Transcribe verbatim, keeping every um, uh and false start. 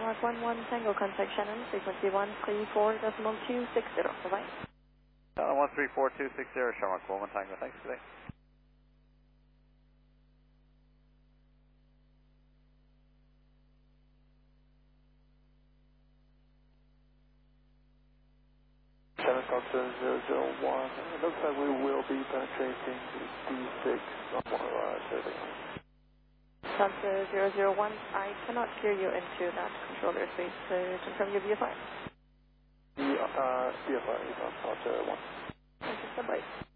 Shamrock one one Tango, contact Shannon, frequency one three four decimal two six zero. Bye-bye. Uh, one three four two six zero, Shamrock one one Tango, thanks today. Seven Thompson zero zero one. It looks like we will be penetrating the D six on one of our survey. Thompson zero zero one, I cannot hear you into that controller, please uh, confirm your V F R. The uh, V F R is on Delta one. Thank you, bye-bye.